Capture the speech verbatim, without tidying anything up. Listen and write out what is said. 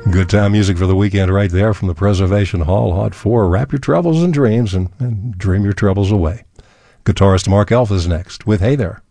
Good time music for the weekend right there from the Preservation Hall. Hot four. Wrap your troubles in dreams and, and dream your troubles away. Guitarist Mark Elf is next with Hey There.